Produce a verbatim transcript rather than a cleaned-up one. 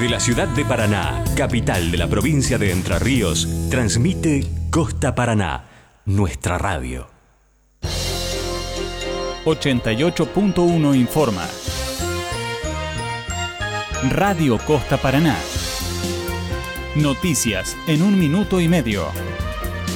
Desde la ciudad de Paraná, capital de la provincia de Entre Ríos, transmite Costa Paraná, nuestra radio. ochenta y ocho punto uno informa. Radio Costa Paraná. Noticias en un minuto y medio.